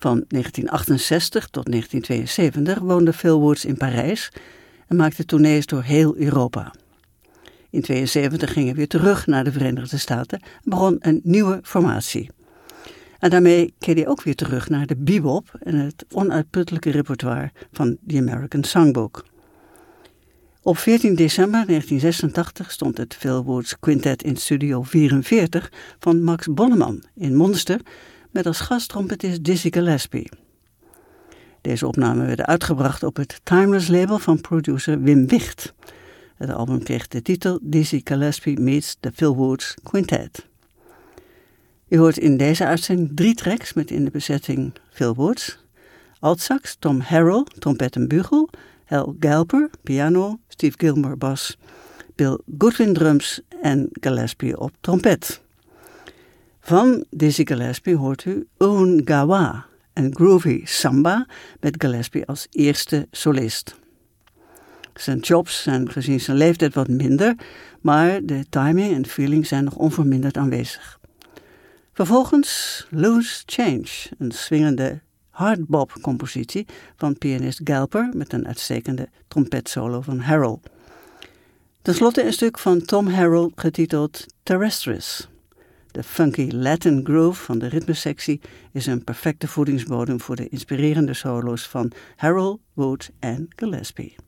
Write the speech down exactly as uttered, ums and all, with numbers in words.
Van negentien achtenzestig tot negentien tweeënzeventig woonde Phil Woods in Parijs en maakte tournees door heel Europa. In tweeënzeventig ging hij weer terug naar de Verenigde Staten en begon een nieuwe formatie. En daarmee keerde hij ook weer terug naar de bebop en het onuitputtelijke repertoire van The American Songbook. Op veertien december negentien zesentachtig stond het Phil Woods Quintet in Studio vierenveertig van Max Bolleman in Monster met als gasttrompetist Dizzy Gillespie. Deze opnamen werden uitgebracht op het Timeless label van producer Wim Wicht. Het album kreeg de titel Dizzy Gillespie Meets the Phil Woods Quintet. U hoort in deze uitzending drie tracks met in de bezetting Phil Woods, altsax Tom Harrell, trompet en bugel, Hal Galper, piano, Steve Gilmore bas, Bill Goodwin drums en Gillespie op trompet. Van Dizzy Gillespie hoort u Un Gawa, een groovy samba met Gillespie als eerste solist. Zijn chops zijn gezien zijn leeftijd wat minder, maar de timing en feeling zijn nog onverminderd aanwezig. Vervolgens Loose Change, een swingende hardbop-compositie van pianist Galper met een uitstekende trompetsolo van Harrell. Ten slotte een stuk van Tom Harrell getiteld Terrestris. De funky Latin groove van de ritmesectie is een perfecte voedingsbodem voor de inspirerende solo's van Harrell, Wood en Gillespie.